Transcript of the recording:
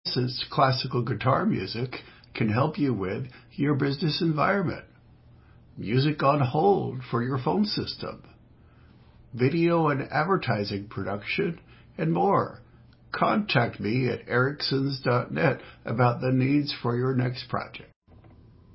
Since classical guitar music can help you with your business environment, music on hold for your phone system, video and advertising production, and more. Contact me at ericsons.net about the needs for your next project.